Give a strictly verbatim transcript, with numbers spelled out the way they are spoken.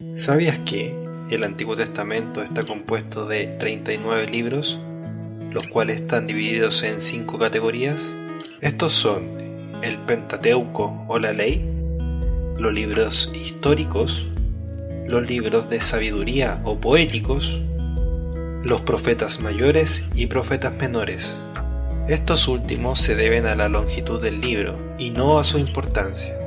¿Sabías que el Antiguo Testamento está compuesto de treinta y nueve libros, los cuales están divididos en cinco categorías? Estos son el Pentateuco o la Ley, los libros históricos, los libros de sabiduría o poéticos, los profetas mayores y profetas menores. Estos últimos se deben a la longitud del libro y no a su importancia.